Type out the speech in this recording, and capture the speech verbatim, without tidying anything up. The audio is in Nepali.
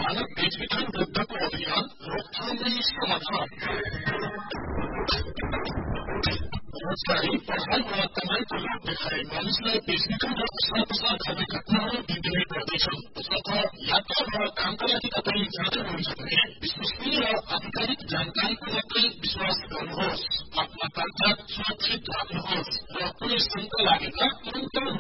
मानव बेचबिखन विरुद्धको अभियान रोकथामै समाधान। रोजगारी पढाइ वा कमाईको लोभ देखाए मानिसलाई बेचबिखन र असापसा गर्ने घटनाहरू दिनदिनै बढ्दैछन्। तसर्थ यात्रा वा कामका लागि तपाईँ जाँदै हुनुहुन्छ भने विश्वसनीय र आधिकारिक जानकारीको मात्रै विश्वास गर्नुहोस्। आफ्ना कागजात सुरक्षित राख्नुहोस् र कुनै शंका लागेका तुरन्त